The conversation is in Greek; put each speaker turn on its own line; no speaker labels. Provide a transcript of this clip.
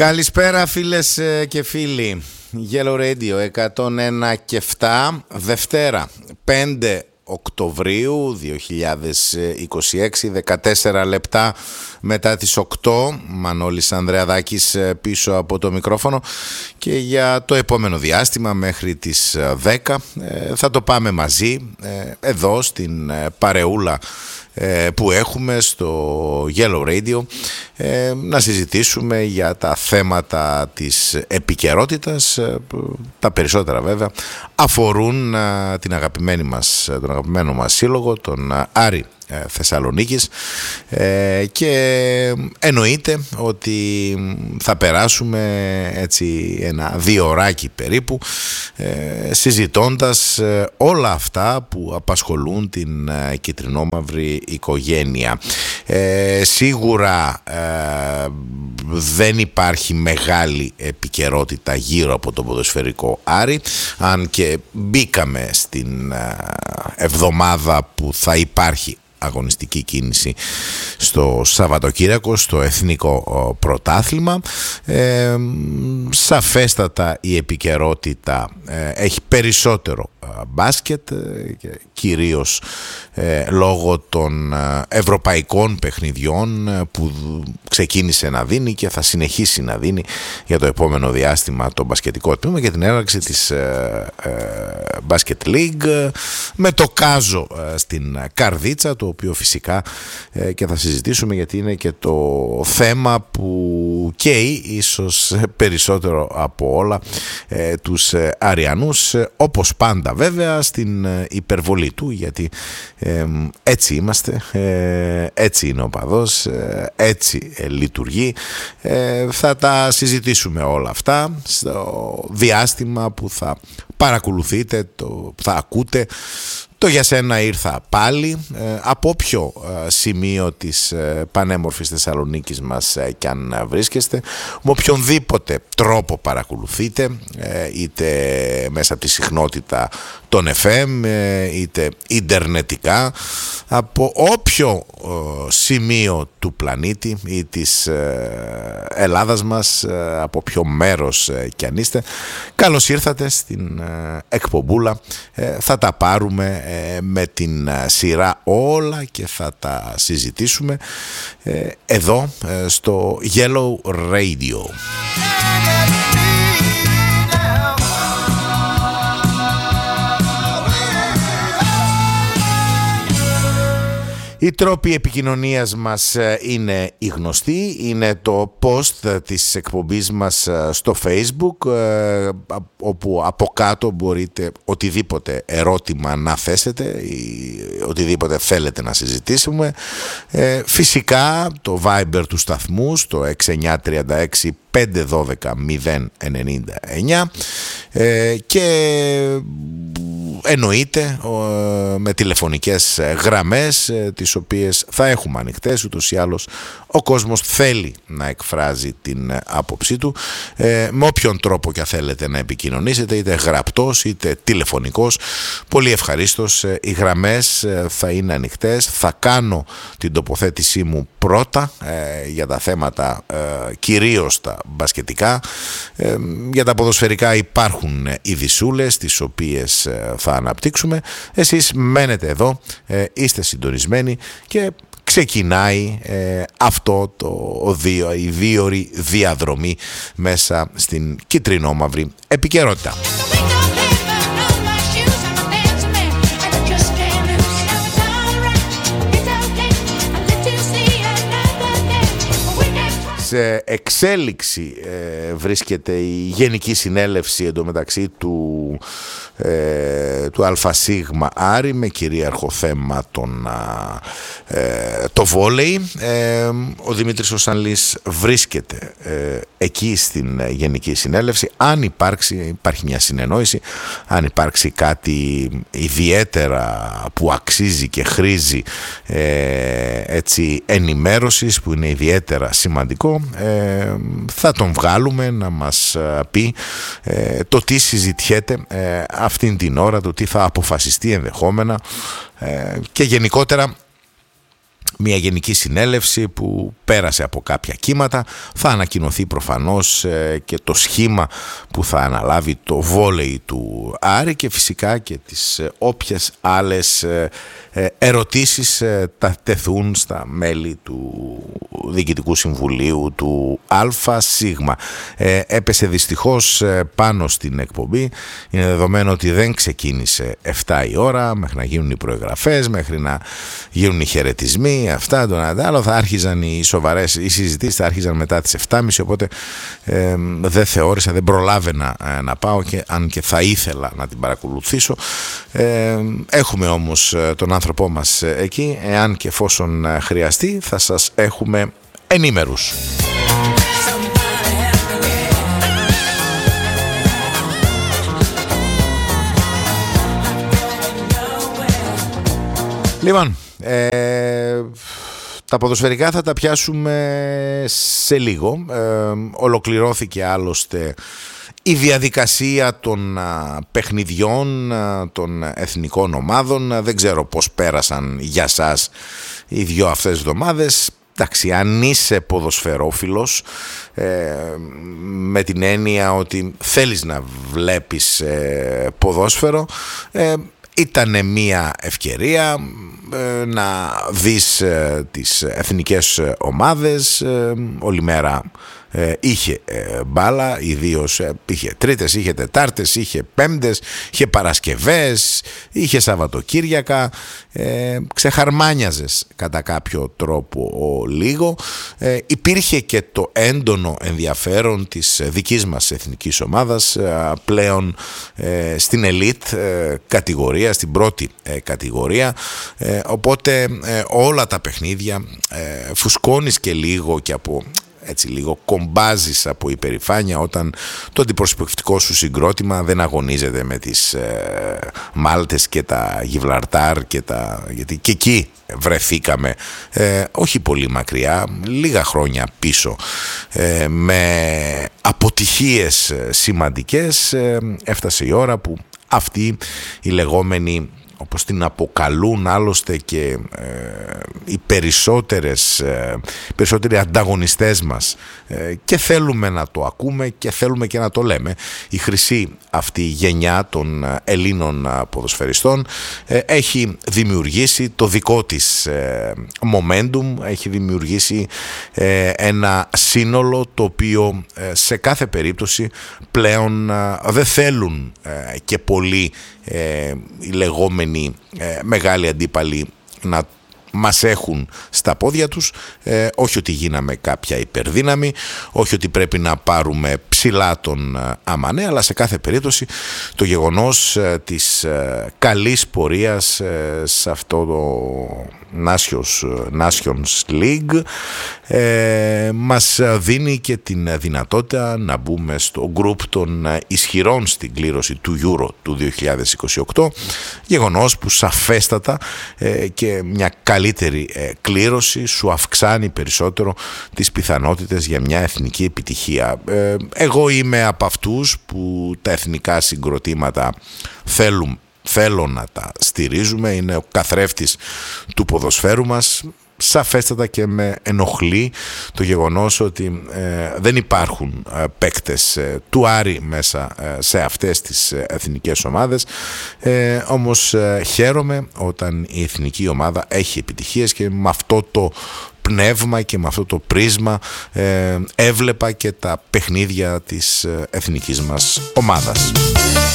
Καλησπέρα φίλες και φίλοι. Yellow Radio 101 και 7, Δευτέρα 5 Οκτωβρίου 2026, 14 λεπτά μετά τις 8. Μανώλης Ανδρεαδάκης πίσω από το μικρόφωνο και για το επόμενο διάστημα μέχρι τις 10 θα το πάμε μαζί εδώ στην παρεούλα που έχουμε στο Yellow Radio να συζητήσουμε για τα θέματα της επικαιρότητας. Τα περισσότερα βέβαια αφορούν την τον αγαπημένο μας σύλλογο, τον Άρη Θεσσαλονίκης, και εννοείται ότι θα περάσουμε έτσι ένα 2 ωράκι περίπου συζητώντας όλα αυτά που απασχολούν την κιτρινόμαυρη οικογένεια. Σίγουρα δεν υπάρχει μεγάλη επικαιρότητα γύρω από το ποδοσφαιρικό Άρη, αν και μπήκαμε στην εβδομάδα που θα υπάρχει αγωνιστική κίνηση στο Σαββατοκύριακο στο Εθνικό Πρωτάθλημα. Σαφέστατα η επικαιρότητα έχει περισσότερο μπάσκετ, κυρίως λόγω των ευρωπαϊκών παιχνιδιών που ξεκίνησε να δίνει και θα συνεχίσει να δίνει για το επόμενο διάστημα το μπασκετικό τμήμα και την έναρξη της Basket League με το Κάζο στην καρδίτσα, το οποίο φυσικά και θα συζητήσουμε γιατί είναι και το θέμα που καίει ίσως περισσότερο από όλα τους Αριανούς, όπως πάντα βέβαια στην υπερβολή του, γιατί έτσι είμαστε, έτσι είναι ο παδός, έτσι λειτουργεί. Θα τα συζητήσουμε όλα αυτά στο διάστημα που θα παρακολουθείτε, θα ακούτε το «Για σένα ήρθα πάλι» από όποιο σημείο της πανέμορφης Θεσσαλονίκης μας κι αν βρίσκεστε, με οποιονδήποτε τρόπο παρακολουθείτε, είτε μέσα από τη συχνότητα των FM, είτε ιντερνετικά, από όποιο σημείο του πλανήτη ή της Ελλάδας μας, από όποιο μέρος κι αν είστε, καλώς ήρθατε στην εκπομπούλα. Θα τα πάρουμε με την σειρά όλα και θα τα συζητήσουμε εδώ στο Yellow Radio. Οι τρόποι επικοινωνίας μας είναι οι γνωστοί, είναι το post της εκπομπής μας στο Facebook, όπου από κάτω μπορείτε οτιδήποτε ερώτημα να θέσετε ή οτιδήποτε θέλετε να συζητήσουμε. Φυσικά το Viber του σταθμού στο 6936 512 099 και εννοείται με τηλεφωνικές γραμμές τις οποίες θα έχουμε ανοιχτές. Ούτως ή άλλως ο κόσμος θέλει να εκφράζει την άποψή του με όποιον τρόπο και θέλετε να επικοινωνήσετε, είτε γραπτός είτε τηλεφωνικός. Πολύ ευχαρίστως, οι γραμμές θα είναι ανοιχτές. Θα κάνω την τοποθέτησή μου πρώτα για τα θέματα κυρίως τα μπασκετικά. Για τα ποδοσφαιρικά υπάρχουν ειδισούλες τις οποίες θα αναπτύξουμε. Εσείς μένετε εδώ, είστε συντονισμένοι και ξεκινάει αυτό η δίωρη διαδρομή μέσα στην κιτρινόμαυρη επικαιρότητα. Σε εξέλιξη βρίσκεται η Γενική Συνέλευση εντωμεταξύ του ΑΣ Άρη, με κυρίαρχο θέμα το βόλεϊ. Ο Δημήτρης Οσανλής βρίσκεται εκεί στην Γενική Συνέλευση. Αν υπάρχει μια συνεννόηση, αν υπάρξει κάτι ιδιαίτερα που αξίζει και χρήζει έτσι ενημέρωσης, που είναι ιδιαίτερα σημαντικό, θα τον βγάλουμε να μας πει το τι συζητιέται αυτήν την ώρα, το τι θα αποφασιστεί ενδεχόμενα και γενικότερα μια γενική συνέλευση που πέρασε από κάποια κύματα. Θα ανακοινωθεί προφανώς και το σχήμα που θα αναλάβει το βόλεϊ του Άρη και φυσικά και τις όποιες άλλες ερωτήσεις τα τεθούν στα μέλη του Διοικητικού Συμβουλίου του ΑΣ. Έπεσε δυστυχώς πάνω στην εκπομπή. Είναι δεδομένο ότι δεν ξεκίνησε 7 η ώρα, μέχρι να γίνουν οι προεγγραφές, μέχρι να γίνουν οι χαιρετισμοί, αυτά το άλλο. Θα άρχιζαν οι συζητήσεις, θα άρχιζαν μετά τις 7.30, οπότε δεν θεώρησα, δεν προλάβαινα να πάω, και αν και θα ήθελα να την παρακολουθήσω. Έχουμε όμως τον άνθρωπό μας εκεί, εάν και εφόσον χρειαστεί θα σας έχουμε ενήμερους. Λοιπόν, τα ποδοσφαιρικά θα τα πιάσουμε σε λίγο. Ολοκληρώθηκε άλλωστε η διαδικασία των παιχνιδιών των εθνικών ομάδων. Δεν ξέρω πώς πέρασαν για σας οι δυο αυτές εβδομάδες. Εντάξει, αν είσαι ποδοσφαιρόφιλος, με την έννοια ότι θέλεις να βλέπεις ποδόσφαιρο, ήτανε μία ευκαιρία να δεις τις εθνικές ομάδες. Όλη μέρα είχε μπάλα, ιδίως είχε Τρίτες, είχε Τετάρτες, είχε Πέμπτες, είχε Παρασκευές, είχε Σαββατοκύριακα. Ξεχαρμάνιαζες κατά κάποιο τρόπο λίγο. Υπήρχε και το έντονο ενδιαφέρον της δικής μας εθνικής ομάδας πλέον στην ελίτ κατηγορία, στην πρώτη κατηγορία, οπότε όλα τα παιχνίδια φουσκώνεις και λίγο και από... Έτσι λίγο κομπάζεις από υπερηφάνεια όταν το αντιπροσωπευτικό σου συγκρότημα δεν αγωνίζεται με τις Μάλτες και τα Γιβραλτάρ γιατί και εκεί βρεθήκαμε όχι πολύ μακριά, λίγα χρόνια πίσω, με αποτυχίες σημαντικές. Έφτασε η ώρα που αυτοί οι λεγόμενοι, όπως την αποκαλούν άλλωστε και οι περισσότεροι ανταγωνιστές μας, και θέλουμε να το ακούμε και θέλουμε και να το λέμε, η χρυσή αυτή γενιά των Ελλήνων ποδοσφαιριστών έχει δημιουργήσει το δικό της momentum, έχει δημιουργήσει ένα σύνολο το οποίο σε κάθε περίπτωση πλέον δεν θέλουν και πολύ οι λεγόμενοι μεγάλοι αντίπαλοι να μας έχουν στα πόδια τους. Όχι ότι γίναμε κάποια υπερδύναμη, όχι ότι πρέπει να πάρουμε ψηλά τον αμανέ, αλλά σε κάθε περίπτωση το γεγονός της καλής πορείας σε αυτό το Nations League μας δίνει και την δυνατότητα να μπούμε στο group των ισχυρών στην κλήρωση του Euro του 2028, γεγονός που σαφέστατα και μια καλύτερη κλήρωση σου αυξάνει περισσότερο τις πιθανότητες για μια εθνική επιτυχία. Εγώ είμαι από αυτούς που τα εθνικά συγκροτήματα θέλω να τα στηρίζουμε, είναι ο καθρέφτης του ποδοσφαίρου μας. Σαφέστατα και με ενοχλεί το γεγονός ότι δεν υπάρχουν παίκτες του Άρη μέσα σε αυτές τις εθνικές ομάδες, όμως χαίρομαι όταν η εθνική ομάδα έχει επιτυχίες, και με αυτό το πνεύμα και με αυτό το πρίσμα έβλεπα και τα παιχνίδια της εθνικής μας ομάδας.